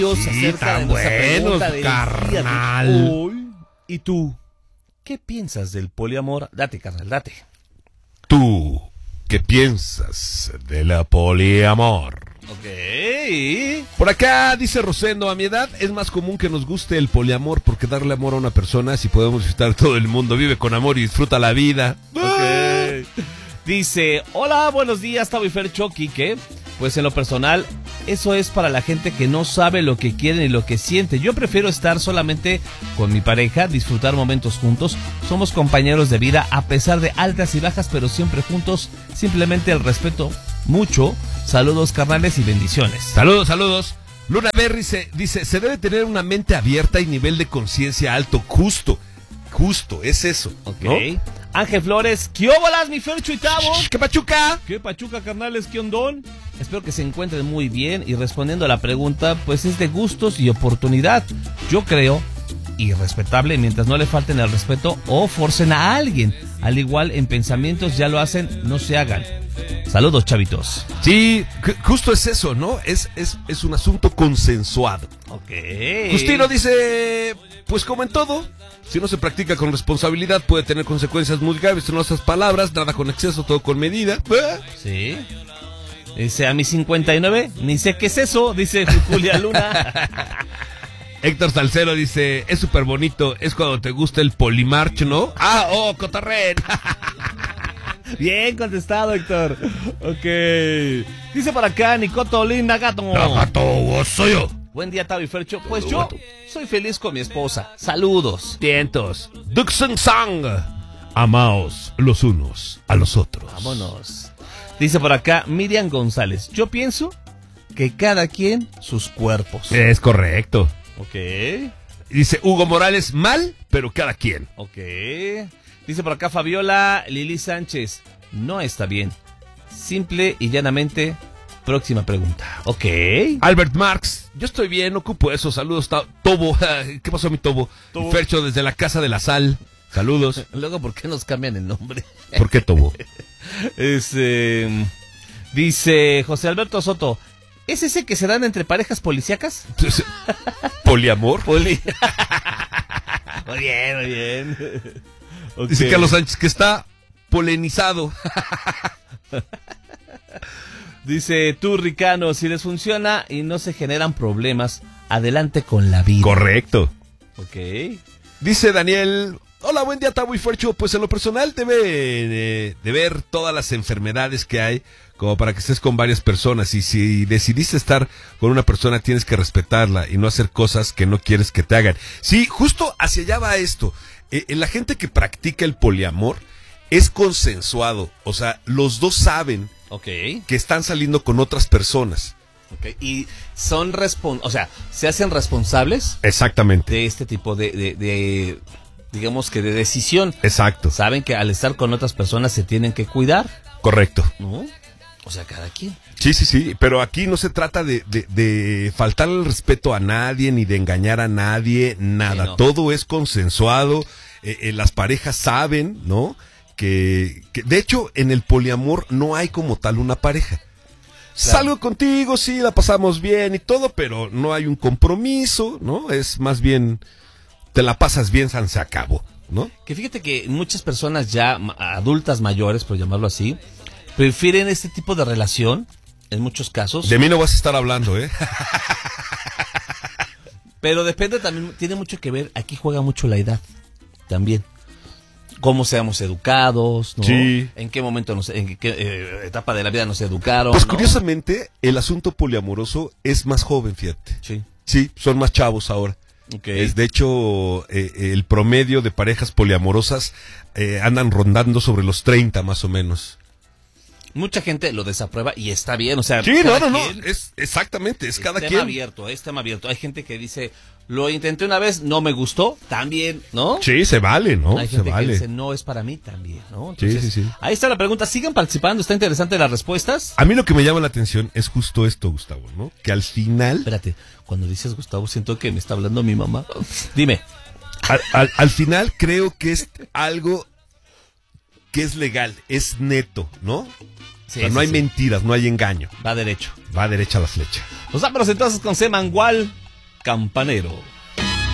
acerca de nuestra pregunta del carnal. Hoy. ¿Y tú? ¿Qué piensas del poliamor? Date, carnal, date. ¿Tú qué piensas de la poliamor? Ok. Por acá dice Rosendo, a mi edad es más común que nos guste el poliamor, porque darle amor a una persona, si podemos visitar todo el mundo, vive con amor y disfruta la vida. Ok. Dice, hola, buenos días, Tavo y Fercho, Quique. Pues en lo personal, eso es para la gente que no sabe lo que quiere ni lo que siente. Yo prefiero estar solamente con mi pareja, disfrutar momentos juntos. Somos compañeros de vida a pesar de altas y bajas, pero siempre juntos. Simplemente el respeto mucho. Saludos, carnales, y bendiciones. Saludos, saludos. Luna Berry dice, se debe tener una mente abierta y nivel de conciencia alto. Justo, es eso. Ok. ¿No? Ángel Flores, ¿qué óbolas, mi Fercho y Tavo? ¿Qué pachuca? ¿Qué pachuca, carnales? ¿Qué ondón? Espero que se encuentren muy bien, y respondiendo a la pregunta, pues es de gustos y oportunidad. Yo creo, y respetable, mientras no le falten el respeto o forcen a alguien. Al igual en pensamientos ya lo hacen, no se hagan. Saludos, chavitos. Sí, justo es eso, ¿no? Es un asunto consensuado. Ok. Justino dice, pues como en todo, si no se practica con responsabilidad puede tener consecuencias muy graves. En otras palabras, nada con exceso, todo con medida. Sí. Dice, a mis 59, ni sé qué es eso, dice Julia Luna. Héctor Salcero dice, es súper bonito, es cuando te gusta el polimarch, ¿no? Cotorrén. Bien contestado, Héctor. Ok. Dice por acá, Nicoto Linda Gato. Gato, soy yo. Buen día, Tavo y Fercho. Pues yo soy feliz con mi esposa. Saludos. Vientos. Duxen Sang. Amaos los unos a los otros. Vámonos. Dice por acá Miriam González. Yo pienso que cada quien sus cuerpos. Es correcto. Ok. Dice Hugo Morales, mal, pero cada quien. Ok. Dice por acá Fabiola Lili Sánchez. No está bien. Simple y llanamente. Próxima pregunta. Ok. Albert Marx, yo estoy bien, no ocupo eso. Saludos, Tobo. ¿Qué pasó, mi Tobo? Fercho desde la Casa de la Sal. Saludos. Luego, ¿por qué nos cambian el nombre? ¿Por qué, Tobo? Dice José Alberto Soto. ¿Es ese que se dan entre parejas policíacas? ¿Poliamor? Muy bien, muy bien. Okay. Dice Carlos Sánchez que está polinizado. Dice tú, Ricano, si les funciona y no se generan problemas, adelante con la vida. Correcto. Ok. Dice Daniel, hola, buen día, Tavo y Fercho. Pues en lo personal debe de ver todas las enfermedades que hay como para que estés con varias personas, y si decidiste estar con una persona tienes que respetarla y no hacer cosas que no quieres que te hagan. Sí, justo hacia allá va esto. La gente que practica el poliamor es consensuado, o sea, los dos saben que están saliendo con otras personas. Okay. Y son o sea, se hacen responsables. Exactamente. De este tipo de digamos que de decisión. Exacto. Saben que al estar con otras personas se tienen que cuidar. Correcto. ¿No? O sea, cada quien. Sí, pero aquí no se trata de faltar el respeto a nadie, ni de engañar a nadie, nada. Sí, no. Todo es consensuado, las parejas saben, ¿no? Que de hecho en el poliamor no hay como tal una pareja. Claro. Salgo contigo, sí, la pasamos bien y todo, pero no hay un compromiso, ¿no? Es más bien, te la pasas bien, se acabó, ¿no? Que fíjate que muchas personas ya adultas mayores, por llamarlo así, prefieren este tipo de relación, en muchos casos. De mí no vas a estar hablando, ¿eh? Pero depende también, tiene mucho que ver, aquí juega mucho la edad, también. Cómo seamos educados, ¿no? Sí. En qué momento, en qué etapa de la vida nos educaron. Pues ¿no? Curiosamente, el asunto poliamoroso es más joven, fíjate. Sí. Sí, son más chavos ahora. Okay. De hecho, el promedio de parejas poliamorosas andan rondando sobre los 30 más o menos. Mucha gente lo desaprueba y está bien, o sea... Sí, no, es exactamente, es cada quien. Es tema abierto, hay gente que dice, lo intenté una vez, no me gustó, también, ¿no? Sí, se vale, ¿no? Hay gente que dice, no es para mí, también, ¿no? Entonces, sí. Ahí está la pregunta, sigan participando, está interesante las respuestas. A mí lo que me llama la atención es justo esto, Gustavo, ¿no? Que al final... Espérate, cuando dices Gustavo siento que me está hablando mi mamá. Dime. Al final creo que es algo que es legal, es neto, ¿no? Sí, o sea, no hay mentiras, no hay engaño. Va derecho. Va derecha la flecha. Nos vamos entonces con Semangual. campanero.